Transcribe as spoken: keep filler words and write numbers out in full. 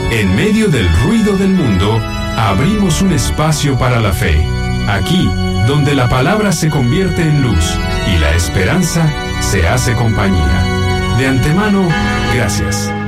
En medio del ruido del mundo, abrimos un espacio para la fe. Aquí, donde la palabra se convierte en luz y la esperanza se hace compañía. De antemano, gracias.